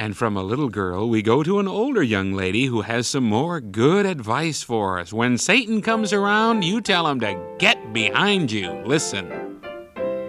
And from a little girl, we go to an older young lady who has some more good advice for us. When Satan comes around, you tell him to get behind you. Listen.